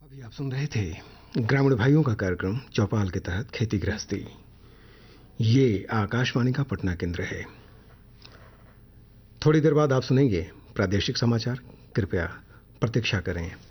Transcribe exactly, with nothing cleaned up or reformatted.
अभी आप सुन रहे थे ग्रामीण भाइयों का कार्यक्रम चौपाल के तहत खेती गृहस्थी। ये आकाशवाणी का पटना केंद्र है। थोड़ी देर बाद आप सुनेंगे प्रादेशिक समाचार। कृपया प्रतीक्षा करें।